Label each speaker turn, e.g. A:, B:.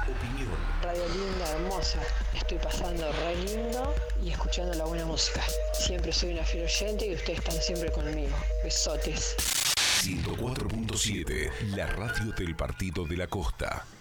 A: opinión.
B: Radio linda, hermosa. Estoy pasando re lindo y escuchando la buena música. Siempre soy una fiel oyente y ustedes están siempre conmigo. Besotes.
A: 104.7, la radio del Partido de la Costa.